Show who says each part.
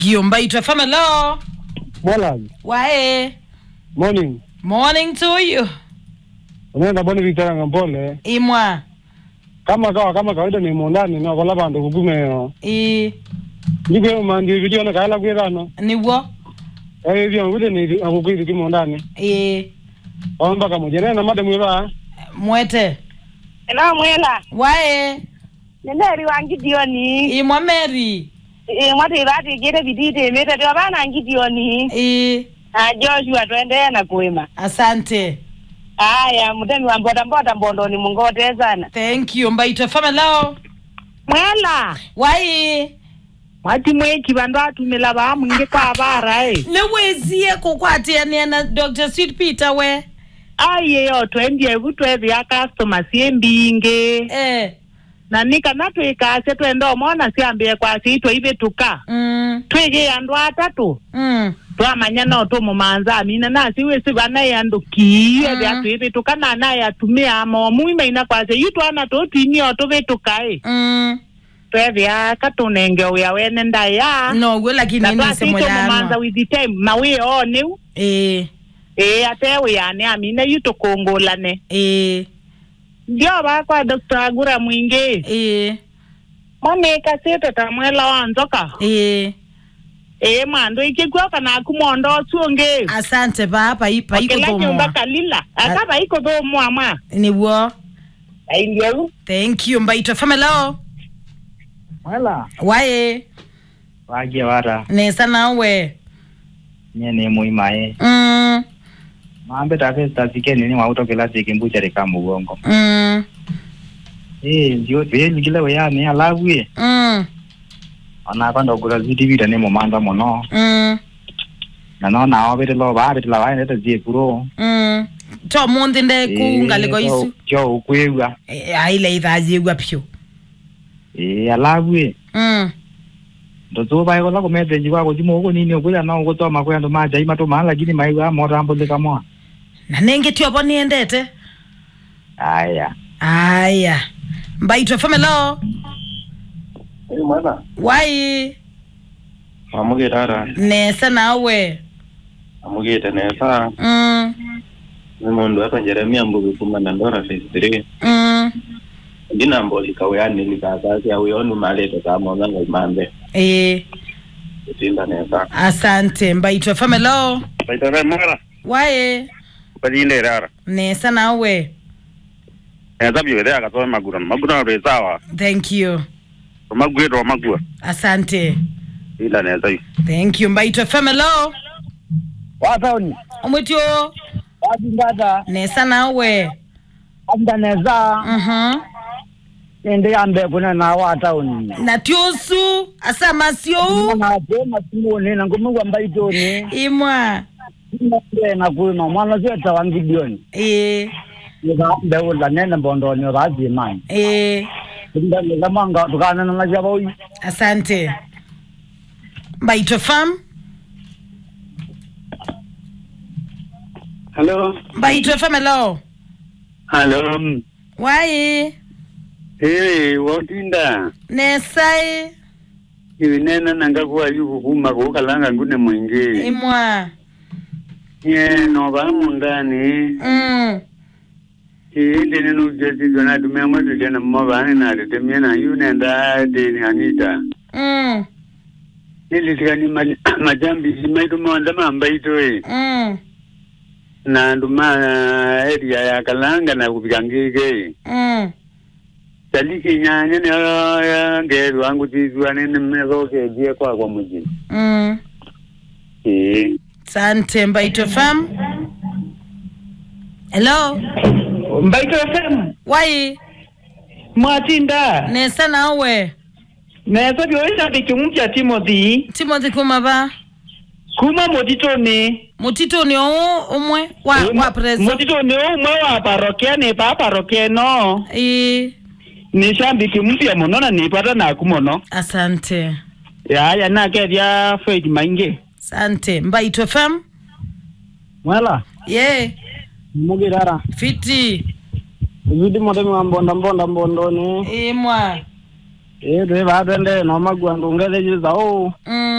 Speaker 1: Giomba itwa famelo.
Speaker 2: Morning.
Speaker 1: Wae.
Speaker 2: Morning.
Speaker 1: Morning to you.
Speaker 2: Unaenda boni Victoria Ngambole.
Speaker 1: Imwa.
Speaker 2: Kama kawaida ni mondani na wala bandu kukumeo. Ndivyo mandi video na kala kwirano.
Speaker 1: Niwo.
Speaker 2: Hivyo ngule ni akukiri kimondani. Omba kama jana na madam yeba.
Speaker 1: Mwete.
Speaker 3: Hello mwela.
Speaker 1: Wae.
Speaker 3: Nenderi wangi dioni.
Speaker 1: Imwa Mary.
Speaker 3: Mwate irati gere bidite meta ndio bana ngi dioni. Joshua twende na kuema.
Speaker 1: Asante.
Speaker 3: Aya mutemi wa boda mbondo ni mungote sana.
Speaker 1: Thank you. Mbaitwa famelo.
Speaker 3: Mwela.
Speaker 1: Wae.
Speaker 3: Mwati mweki bandu atumela ba mwinge kwa bara
Speaker 1: Lewezie kokwati ya na Dr. Sweet Peter we.
Speaker 3: Aye yo twendie butwe ya customer siembinge. Na nika natu ikase twendo mona siambie kwa sitwa ibe tuka. Twege yandu atatu. Twamanya no to mumanza amina na siwe sibana yanduki ya ibe tuka na ya tumia mo muime ina kwa se yitu ana to tini oto betuka Twevia katunenge uya wene ndaya.
Speaker 1: No, we lakini ni semo ya
Speaker 3: mumanza with the time na we new. Ate we ane amina yuto kongolane. Ndio ba kwa Dr. Agura mwinge. Mane kasete tamwela wanzoka. Mando ikigwa kana kumondo tuonge.
Speaker 1: Asante baba ipa iko bomo.
Speaker 3: Kila nyumba kalila. Akaba iko bomo ama.
Speaker 1: Niwo.
Speaker 3: Ndio.
Speaker 1: Thank you Mbaitwa famelo.
Speaker 2: Wala.
Speaker 1: Wae.
Speaker 4: Wagia wara.
Speaker 1: Nesa nawe.
Speaker 4: Nyene muimae. Mambe tafesta sikeni ni wauto kila sikimbucha reka mugongo. Ndio vile kila weyane alawe. Ona kwanda kula video ne momanda mono. Na na obere lo ba bete la wa ne te kuro.
Speaker 1: To mundi nde kungaliko isu.
Speaker 4: Jo ukwewa.
Speaker 1: Aile idhaje gwa pyo.
Speaker 4: Alawe. Ndoto ba ko la ko mete jiwa ko jimo ko nini ko ya na ko to makwa ndo maja ima to mala gini maiwa morambo le kamwa.
Speaker 1: Na nenge tyo boni endete. Aya. Mbaitwa famelo.
Speaker 2: Mwana.
Speaker 1: Wai.
Speaker 2: Amugirara.
Speaker 1: Nesa nawe.
Speaker 2: Amugita nesa. Mundu hapa Jeremia mbugu kuma na ndora face 3. Ndina mboli kawani likazasi ya uyonu malete kama onanga imande. Utinda nesa.
Speaker 1: Asante Mbaitwa famelo.
Speaker 2: Mbaitwa mara.
Speaker 1: Wae.
Speaker 2: Padinde rara.
Speaker 1: Nesa nawe.
Speaker 2: Zabi wede akatoa magura rezawa.
Speaker 1: Thank you.
Speaker 2: Magua.
Speaker 1: Asante.
Speaker 2: Ila nesa.
Speaker 1: Thank you Mbaitwa famelo.
Speaker 2: Wataoni.
Speaker 1: Omwetyo.
Speaker 2: Wadindada.
Speaker 1: Nesa nawe.
Speaker 2: Amdaneza. Nende ambe kuna na wataoni.
Speaker 1: Na tiosu asa masio.
Speaker 2: Na bema simone na ngomwa Mbaitoni.
Speaker 1: Imwa.
Speaker 2: Na kuima mwana zeta wangidioni. Ndio la nene bondoni razi man. Ndio la manga tukana na jaboi.
Speaker 1: Asante. Mbaitwa fam.
Speaker 2: Hello.
Speaker 1: Mbaitwa famelo.
Speaker 2: Hello.
Speaker 1: Wae.
Speaker 2: Wotinda.
Speaker 1: Nesai.
Speaker 2: Ivinena nanga kwa yuko kuma ko kalanga ngune mwingi.
Speaker 1: Imwa.
Speaker 2: No ba mundani. Ndine no jeti dona dumya matu jana mabani na de temena yunenda de ni Anita. Nilitikani majambi simaido mwanda Mbaito na nduma area ya kalanga na kubigangege. Taliki nyanya ne ya ngeru wangu tizwa nene mmezoke je kwa mjini.
Speaker 1: Sante Mbaitwa fam. Hello.
Speaker 3: Mbaitwa fam.
Speaker 1: Wai.
Speaker 3: Mwatinda.
Speaker 1: Nesa nawe.
Speaker 3: Nesa bioisha bikimumpya Timothy
Speaker 1: kumaba.
Speaker 3: Kuma Motito
Speaker 1: ni umwe wa preso.
Speaker 3: Motito ni umwe wa parokia ni pa parokia no. Ni shambiki mpya monona ni pata na kumono.
Speaker 1: Asante.
Speaker 3: Ya na kedia Faith Mainge.
Speaker 1: Asante. Mbaitwa fam.
Speaker 2: Mwela.
Speaker 1: Mugirara. Fiti.
Speaker 2: Yudi modemi wa mbonda ni.
Speaker 1: Imwa.
Speaker 2: Dwe ba twende no magwa ndungele jiza